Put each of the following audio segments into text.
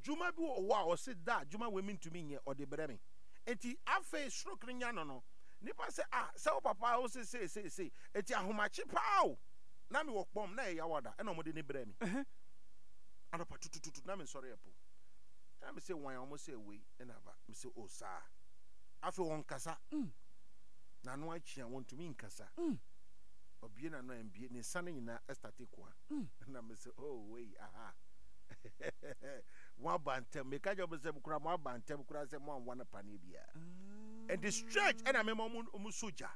Juma bi o sit da Juma women to me or the bremi. Enti afe stroke nya no. Nipa say say papa o say eti ahomachi paw. Na me work bomb na e yawada e no mo de ne bremi. Anopa tututu na me sorry epo. Na me say wan almost say we e na ba. Me say o sa. Afe won kasa. Na no achi an won to me nkasa. Obie na no mbie ne sane nyina estate kwa. Na me say oh we aha. One bantem me ka job say kura mo bantem kura say mo wan pane bia. And the stretch and I remember soja.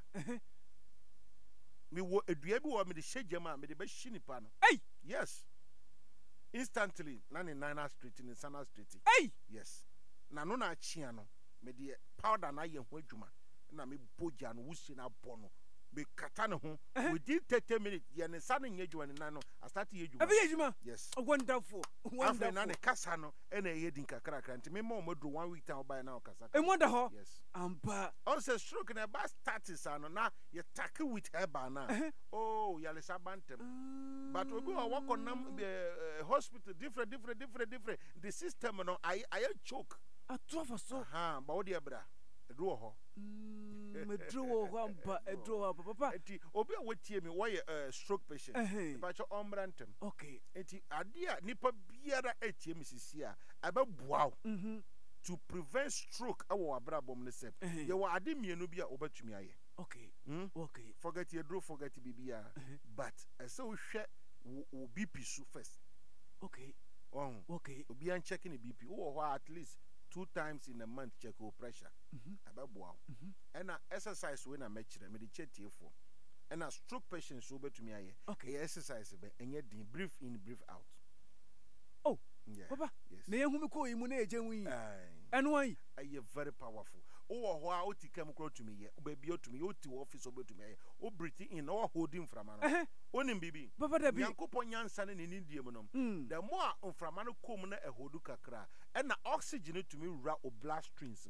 Me wo edua bi wo me de shejema me de be shinipa no. Hey! Yes. Instantly na ne Nana Street in Sana Street. Hey! Yes. Na no na chia no me de powder na ye ho adwuma na me boja no wusi na bono. Me kata ne ho within 30 minutes ye ne sa ne nyadwuma ne na no I start ye adwuma. Abi adwuma? Yes. Wonderful. After na ne kasa no e na ye din kakra nti me mo do 1 week time buy na kasa. E wonder ho? Yes. Ampa. Also stroke na ba status ano na ye tackle with her ba na. Oh, ya le sabantem. But obi wa work on hospital different. The system no I choke. Atu for so. Ba odi ebra. Edu ho. Me draw ho ampa, draw papa. Enti obi a wetie me wo ye stroke patient. Ba cho ombrantem. Okay. Enti ade a nipa biara etie me sisi a ababuaw. To prevent stroke awo abrabom ne sep. Ye wa ade mienu bi a obatumi aye. Okay. Okay. Forget your draw, forget bibia. But so we share BP su first. Okay. Okay. Obi an checking the BP. Oh, at least 2 times in a month check your pressure. Ababuaw. And exercise when I match them, me the check for. And a stroke patient so to me aye. Okay. Exercise be and yet breathe in, breathe out. Oh. Yeah. Papa. Yes. Na yehumi ko imune ejenwi. And why? Aye very powerful. Oh, how oti come to me, baby, to me, oti office over to me, oh, breathing in, or holding from an own baby. Papa, the Bianco Ponyan son in India, the more on Framano common a hoduka cra, and the oxygen to me rat or blast strings.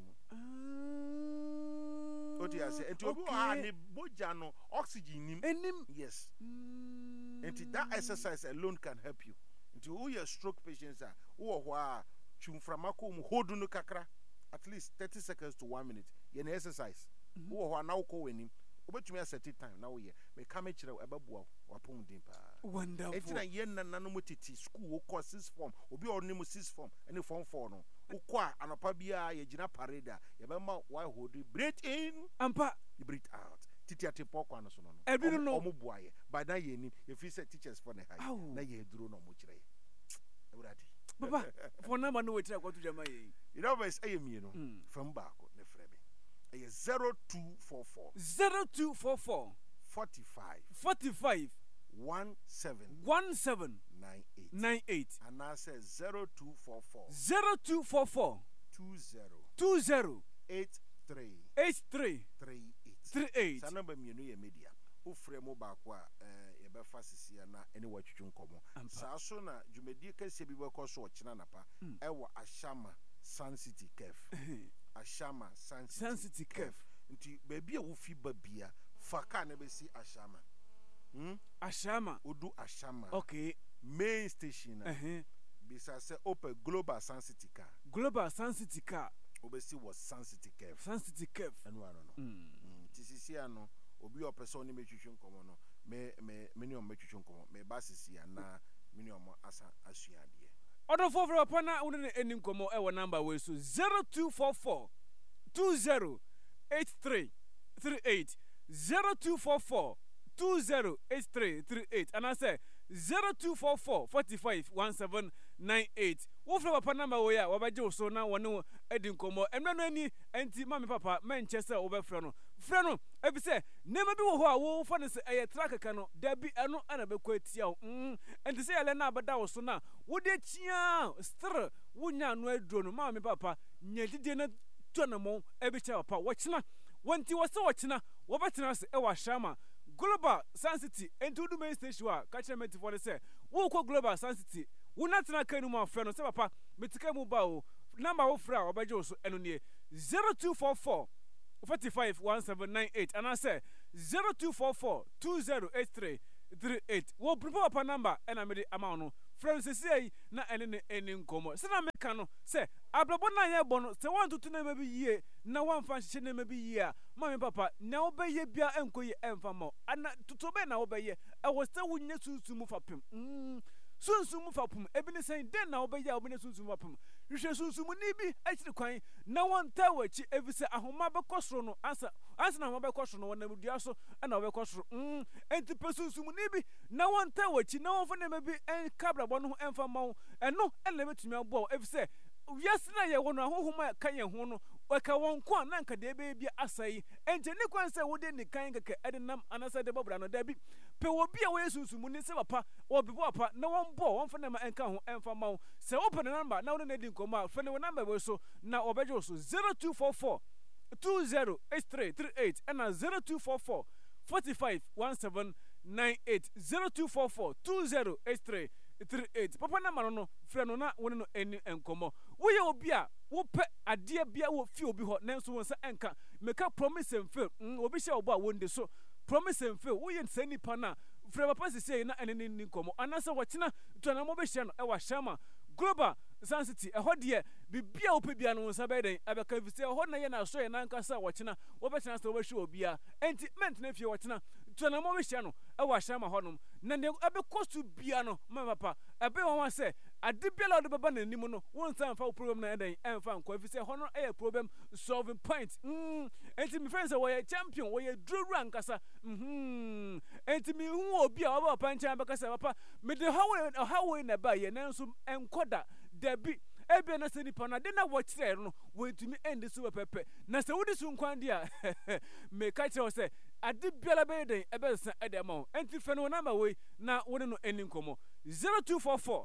What you say, and to Bojano, oxygen, and him, yes. And that exercise alone can help you. Into who your stroke patients are, oh, chum Framako, hoduno kakra. At least 30 seconds to 1 minute. You exercise. Who are now calling him. But you set it time now. Me come each other above wapung dimpa. Wonderful. It's a yen nanomotiti school courses form. Obi or nemosis form. Any form for no. Ukwa anopabia ye jina pareda. Yabama why hold you breathe in. Ampa. You breathe out. Titi ati poko anasono. Ebi no. Omubuaye. By na ye nim. If you say teachers for the high. Na ye duro no muchire. Eurati. Papa, for number no way to go to Jamaica. You know, it's from Bako, ne frame. 0244 0244 45 17 98. And I say 0244 20 83 38. Sa number me no ye media. Wo frame Bako a fasisi na anywhere twunkomo sa so na dwumadi kase bi beko so ochina napa ewo Ashama Sun City Cave Ashama Sun City Cave nti baby a wo fi babia faka na be si Ashama Ashama odu Ashama okay main station bisa say open Global Sun City car obesi was Sun City Cave and one no tisisi ano obi o person ni metwetwe nkomo no me on metwetwe nkomo me basisi na me on asa asuade odo foforo apana woni eni nkomo e wo number we so 0244 2083 38 0244 2083 38 and I say 0244 45 1798 wo fro papa number we ya wabaje so na woni edi nkomo emre no ani enti mama papa Manchester wo be frɛ no ebi se nema bi wo ho a wo fa ne se eye track ka no da bi eno ana be ko atia wo enti se yele na abada wo so na wo de chia str wo nya no aduro no mama papa nya dide na tonamo ebi che papa wo kina wonti wo se wo kina wo betena se e wa Ashama Global Sun City enti do main station a ka kire meti for say wo ko Global Sun City wo na tena kan mu afre no se papa metika mu ba o number wo fra obaje wo so eno ne 0244 45 1798 and I say 0244 2083 38 wo prepare number and I made amount no friends say na ene nkomo se na meka no se abrabo na ye bono se wan tutu na mebi yie na wan fa hye na mebi yie a mama papa na obeye bia enkoye emfa mo ana tutu be na obeye e wo se wunye sunsumu fapem sunsumu fapem ebi ne sen den na obeye obi ne sunsumu fapem hwehwe sunsumu ni bi akiri kwan na won ta wachi evise ahoma be kosoro no ansa na ahoma be kosoro no wona mudua so na obe kosoro enti pe sunsumu ni bi na won ta wachi na won fa na mebi en kabra bo no emfa mawo eno ele betumi abo evise yes na ye wono ahohoma kan ye ho no waka won ko na nka de be bia asai enti ni kwan se wode ni kan keke edenam anasa de bobra no da bi pe wo bia wo yesunsumu ni se papa wo bi papa na won bo won fa na ma enka ho emfa mawo se open number na won na di nkoma fa ne wo number we so na obeje so 0244 208338 and 0244 451798 0244 208338 papa na maro no frɛ no na won no eni enkomo wo ye obi a wo pɛ ade bia wo fi obi ho nanso won sa enka meka promise and fail obi hye obo a wonde so promise and fail wo ye nsani pa na frɛ papa sisi na eni ni nkomo anasa wo kyena to na mo be hye no e wa shama global Sancity ehɔ de bibia wo pɛ bia no nsa bɛden abɛka fise ehɔ na ye na so ye na nkasa wo kyena wo bɛ kyena so wo hye obi a enti ment na fie wo kyena to na mo be hye no e wa shama hɔnom na ne ebe kostu bia no mama papa ebe won say ade bia la de baba na nim no won san fa problem na eden emfa nkwa fi say hono e problem solving point enti me friends we champion we duru ankasa enti me hu obi a oba pancha bekasa papa me de how na ba ye nanso enkoda dabi ebe na se nipa na de na wo kire no we ntumi end so pepe na se wodi su nkwan dia me ka kire say ade biala be den ebe san ede ma enti fe no number we na woni no eni nkomo 0244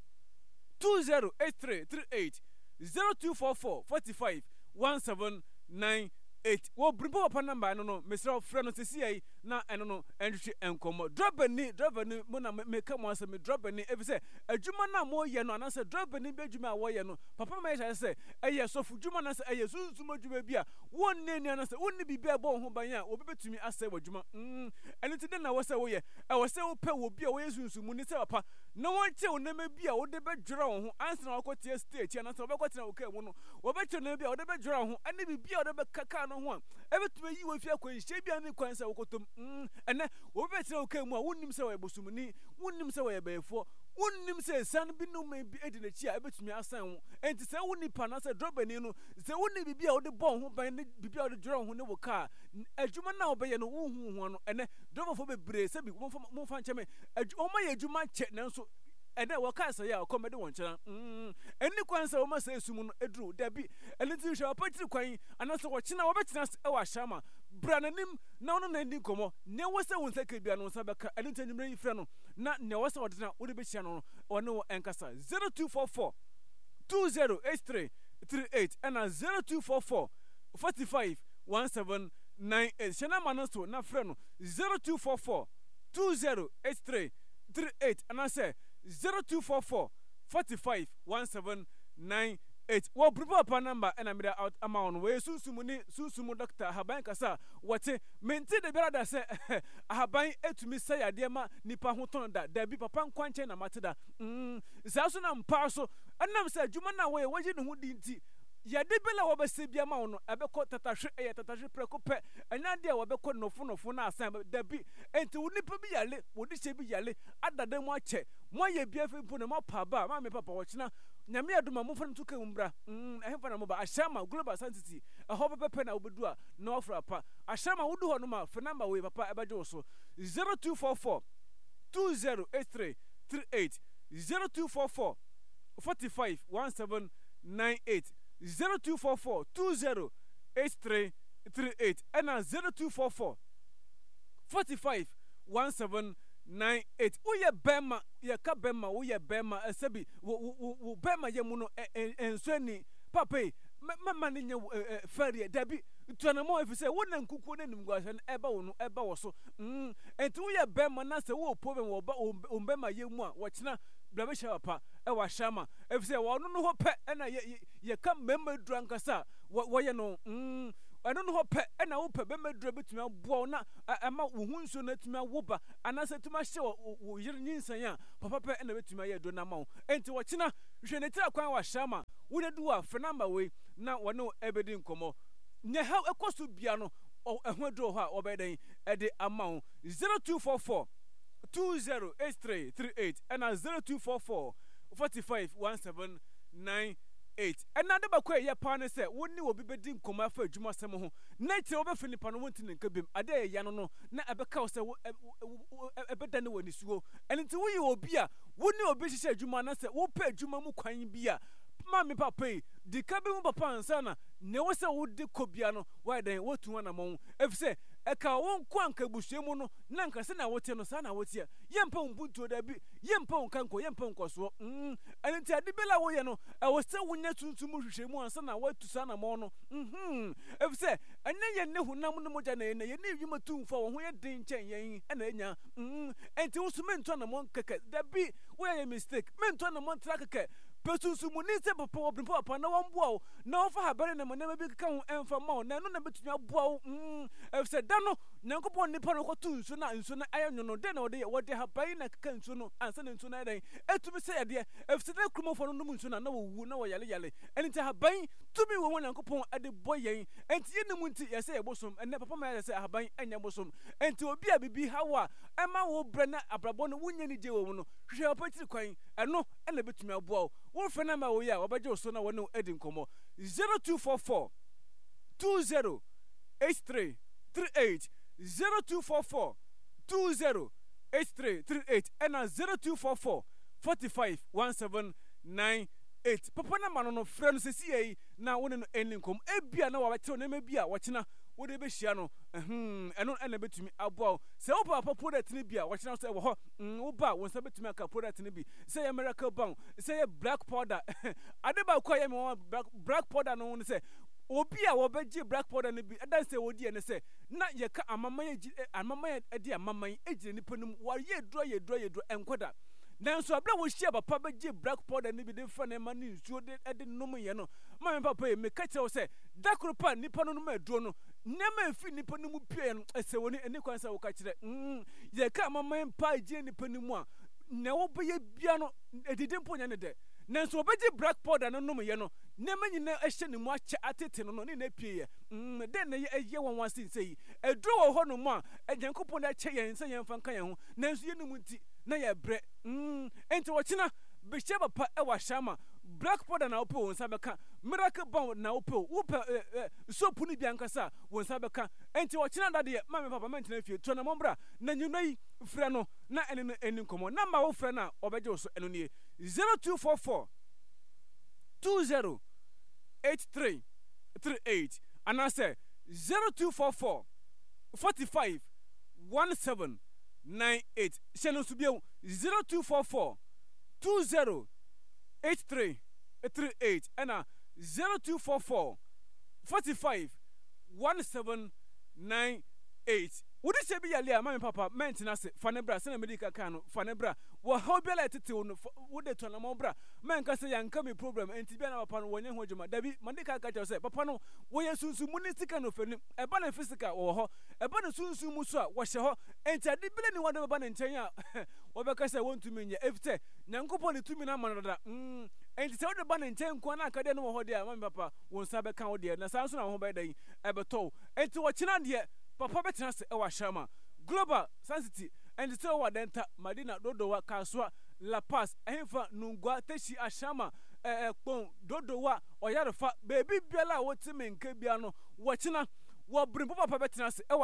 208338 0244 45 1798 wo brimpo papa number no mesra frɛ no sisi na eno no enhwe enkomo driver ni mo na me ka mo ase me driver ni efise adwuma na mo ye no anase driver ni be adwuma a wo ye no papa ma ye sɛ eye sofu dwuma na sɛ eye sunsun adwuma bia won ne ni anase won ni bibia bo ho ban a obi betumi asɛ wadwuma eno ti de na wo sɛ wo ye e wo sɛ wo pɛ wo bia wo ye sunsun mu ni sɛ papa na won che wo na ma bia wo de be dwera wo ho ansa na wo kɔtie stage anase wo be kɔtena wo ka mu no wo be che na bia wo de be dwera wo ho ani bibia wo de be kaka no ho a ebetumi yi wo fi akwanhye bia ne kwan sɛ wo kotom ene wo be tire okay mu a wonnim se wo ebosumni wonnim se wo ebefo wonnim se san bi no me bi edi na chi a ebetumi asan wo enti se wonni pa na se drobani no se wonni bibia wo de bon ho ban ne bibia wo de dworo ho ne wo ka adwuma na wo be ye no wo hu ho no ene drobofo bebre se bi mo fa ncheme o ma ye adwuma che nanso ene wo ka se ya o komede won kyera eni kwan se wo ma se esum no edru dabi eni ti hwe apatiri kwan anase wo kyena wo betena e wa shama brananim na ono na ndi komo ne wo se won se ka bia no sa beka eni tanyumre yi frɛ no na ne wo se wo de na wo de be kyia no ono wo enkasa 0244 208338 and 0244 45 1798 shena manosto na frɛ no 0244 208338 and I say 0244 45 1798 wo prepare pa number and I'm out amount we sunsumu doctor haban kasa wote menti de brada say haban etumi say ade ma nipa ho ton da bi papa nkwanche na mateda sa so na mpa so anam say adwuma na we waje ne ho di nti yade bela wo be se bia ma no ebekọ tatahwe preko pe anya de wo bekọ nofo na asan da bi enti wo nipa bi yale wo di che bi yale adada mu ache mo ye bia fe mpo na mo pa ba ma me papa wo china nyame aduma mo fa ntuka umbra ehfa na mo ba ashama global sanctity eho pepe na obedu a na ofra pa ashama wudu ho no ma fe number we papa ebeje wo so 0244 208338 0244 45 1798 0244 208338 and 0244 45 1798 uye bema ya ka bema uye bema esebi wo bema ye mu no ensweni papai mama ni nye ferie dabi tuana mo efise wona nkuku na nim gwahwe eba wo no eba wo so enti uye bema na se wo problem wo ba ombema ye mu a wo kyena blabe sha papa e wa shama efise wo no ho pe na ye ka memma drankasa wo ye no ɛno no hɔ pɛ ɛna wo pɛ bɛmɛdura betumi aboa na ama wo hu nso na tumi awoba anasa tumi ahyɛ wo yere nyinsan a papa pɛ ɛna betumi ayɛ do na ma wo enti wɔkyena hwɛ ne tira kwan wa hyama wo ne du a fɛ number we na wɔne ɛbɛdi nkɔmɔ ne ha ɛkɔso bia no ɛho do hɔ a wɔbɛdan ɛde ama wo 0244 208338 ɛna 0244 451798 ɛna de bakɔ yɛ pa ne sɛ wonni obi bɛdi nkɔmɔ afa adwuma sɛm ho na tie wobɛfa nipa no wonti ne nka bem ade yɛ no na ɛbɛka wo sɛ ɛbɛda ne wɔ nisuo ɛno nti woyɛ obi a wonni obi hyehyɛ adwuma na sɛ wopɛ adwuma mu kwan bi a mami papa yi di ka bi mu papa ansa na ne wo sɛ wode kɔbia no wɔyɛdan wotu anamɔ ɛfisɛ ɛka wo nko anka busua mu no na nka sɛ na wote no saa na wote a yɛmpa wo mpuntuo da bi yɛmpa wo nkanko yɛmpa nkɔsoɔ ɛno nti ade bela woyɛ no ɛwɔ sɛ wonya tuntum hwehwɛ mu ansa na woatu saa anamɔ no ɛfisɛ ɛnyɛ yɛn ne honam no mogya na yɛn ne yɛma tumfa wɔ ho yɛ den nkyɛn yɛn ɛna ɛnya ɛnti wo so mentu anamɔ kɛkɛ da bi woyɛ mistake mentu anamɔ ntra kɛkɛ pesunsumuni sɛ papa wɔ brimpa papa na wɔmboa wo na wɔfa habare na mɔnɛma bi keka ho ɛmfa ma wo na ɛno na bɛtumi aboa wo ɛfisɛ da no nyankopɔn nipa no kɔto nsuo na ayɛ nwono dɛn na wɔde haban na keka nsuo no ansa na nsuo no ayɛ dɛn ɛtumi sɛ yɛdeɛ ɛfisɛ na kurumɔfoɔ no nom nsuo na wɔwu na wɔyaleyale ɛno nti haban tumi wɔ hɔ nyankopɔn ade bɔ yɛn ɛnti yɛnim nti yɛsɛ yɛbosom ɛnɛ papa ma yɛ sɛ haban ɛnyɛ bosom ɛnti obi a bibi hawo a ɛma wo brɛ na abrabɔ no wonya ni gye wɔ mu no hwehwɛ papa tiri kwan ɛno ɛna bɛtumi aboa wo wofɛ na ma wo ya wɔbɛgye so na wɔne edi nkɔmɔ 0244 208338 0244 208338 ɛna 0244 451798 papa na ma no frɛ no sɛsi yɛ na wone no eni nkɔmɔ ebia na wɔbɛkyerɛ no bi a wɔkyena wode bɛhyia no ɛno ɛna bɛtumi aboa wo sɛ woba papa product no bi a wɔkyena sɛ wɔ hɔ woba wo nsa bɛtumi aka product no bi sɛ yɛ miracle balm sɛ yɛ black powder ade ba kɔ yɛ me black powder no ho no sɛ obi a wɔbɛgye black powder no bi ɛdan sɛ wɔdi ne sɛ na yɛka amaman ɛdi amaman ɛgyina nipa no mu wɔyɛ duro ɛnkɔda nanso abla wo hyia papa bɛgye black powder no bi de fa na ma ne nsuo de nom yɛ no ma me papa yɛ me ka kyerɛ wo sɛ dakoro pa nipa no no ma duro no nema efi nipa no mu pie no ɛsɛ woni eni kwan sɛ wo ka kyerɛ yɛ ka amaman pa gye nipa no mu a na wo bɛyɛ bia no edidi mpo nya ne de nanso obɛgye black powder no nom yɛ no nema nyina ɛhyɛ ne mu akyɛ atete no no ne na pie yɛ den na yɛ wɔn wansi sɛ yi eduro wɔ hɔ no mu a agyankopɔn da kyɛ yɛn sɛ yɛn fa nka yɛn ho nanso yɛ no mu nti na yɛ brɛ enti wɔkyena bɛhyɛ papa ɛwɔ hyama black powder na wopɛ wo nsa bɛka miracle balm na wopɛ soap no bi ankasa wo nsa bɛka enti wɔkyena dadeɛ ma me papa mɛntena fie to na mombra na nyuna yi frɛ no na ɛne no ɛni nkɔmmɔ na ma wo frɛ no a ɔbɛgye wo so ɛno nie 0244 208338 anaasɛ 0244 451798 hyɛ no nso bio 0244 208338 ɛna 0244 451798 wodi sɛ bi yale a ma me papa mentena se fa ne bra sɛ na medi kaka no fa ne bra wo ha obi ala tete wo no wode to na mo bra menka sɛ yanka me problem enti bia na papa no wonye ho adwuma dabi mande kaka kyerɛ sɛ papa no wo yɛ sunsumu ne sika no fani ɛba na physical wo hɔ ɛba na sunsumu so a wo hyɛ hɔ enti ade bile ni wode baba ne nkyɛn a wo bɛka sɛ wontumi nyɛ efite nyankopɔ ne tumi na manada enti sɛ wode ba ne nkyɛn ko na akade no wo hɔ de a ma me papa wo nsa bɛka wo de na saa nso na wo ho bɛdan ɛbɛtɔ enti wo kyena de papa betena se ewa shama global sanctity and the wa denta madina dodowa kaswa la pass ehfa nungwa teshi ashama kpon dodowa oyarefa baby biala wotime nke bia no wo kyena wo brim papa betena se